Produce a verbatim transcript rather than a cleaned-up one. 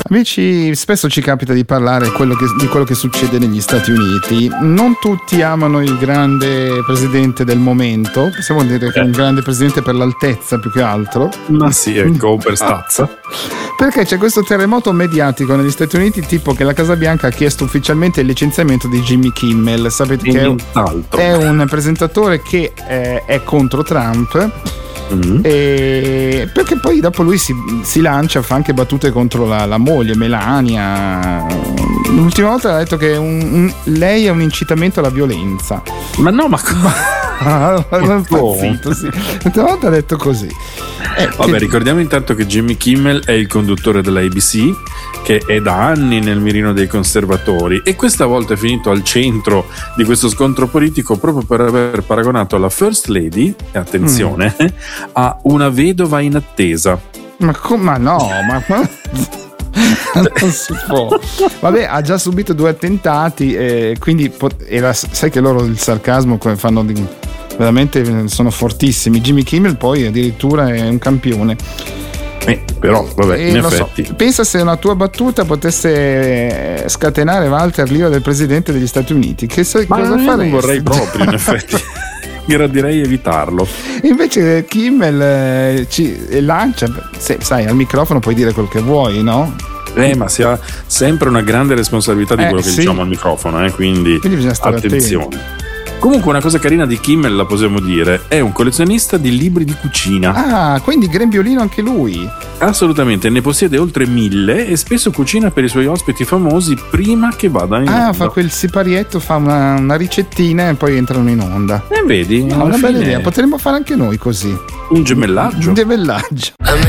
Amici, spesso ci capita di parlare quello che, di quello che succede negli Stati Uniti. Non tutti amano il grande presidente del momento, possiamo dire che è un grande presidente per l'altezza più che altro. Ma sì, ecco, per stazza. Perché c'è questo terremoto mediatico negli Stati Uniti, tipo che la Casa Bianca ha chiesto ufficialmente il licenziamento di Jimmy Kimmel. Sapete che è un, è un presentatore che è, è contro Trump. Mm-hmm. E perché poi dopo lui si, si lancia, fa anche battute contro la, la moglie Melania. L'ultima volta ha detto che un, un, lei è un incitamento alla violenza. Ma no, ma come? Non impazzito, sì. L'ultima volta ha detto così. Eh, Vabbè, che... ricordiamo intanto che Jimmy Kimmel è il conduttore della A B C, che è da anni nel mirino dei conservatori, e questa volta è finito al centro di questo scontro politico proprio per aver paragonato la First Lady, attenzione, mm. a una vedova in attesa. Ma come? Ma no, ma non si può. Vabbè, ha già subito due attentati, eh, quindi pot- era, sai che loro il sarcasmo fanno di, veramente sono fortissimi. Jimmy Kimmel poi addirittura è un campione. Eh, però vabbè, eh, in effetti so. Pensa se una tua battuta potesse scatenare Walter l'ira del presidente degli Stati Uniti, che sai ma cosa io faresti? Non vorrei proprio, in effetti. Gradirei evitarlo. Invece Kimmel eh, ci lancia, se, sai, al microfono puoi dire quel che vuoi, no? Eh, ma si ha sempre una grande responsabilità di eh, quello che sì. diciamo al microfono, eh, quindi, quindi bisogna stare attenzione. attenti. Comunque una cosa carina di Kimmel, la possiamo dire, è un collezionista di libri di cucina. Ah, quindi grembiolino anche lui. Assolutamente, ne possiede oltre mille e spesso cucina per i suoi ospiti famosi prima che vadano in ah, onda. Ah, fa quel siparietto, fa una, una ricettina e poi entrano in onda. E eh, vedi? No, una bella idea, potremmo fare anche noi così. Un gemellaggio. Un gemellaggio.